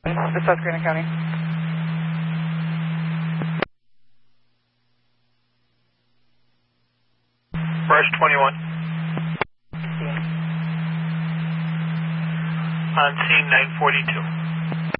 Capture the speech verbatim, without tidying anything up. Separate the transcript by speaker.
Speaker 1: The Susquehanna County.
Speaker 2: Brush twenty-one.
Speaker 1: Scene.
Speaker 2: On scene nine forty-two.